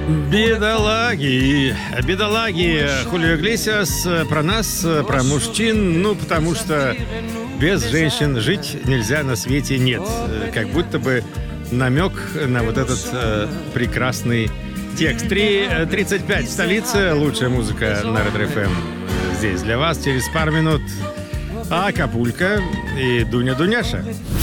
Бедолаги, бедолаги, Хулио Иглесиас про нас, про мужчин, ну, потому что без женщин жить нельзя на свете нет. Как будто бы намек на вот этот прекрасный текст. 3:35 в столице, лучшая музыка на Red FM здесь для вас. Через пару минут Акапулько и Дуня Дуняша.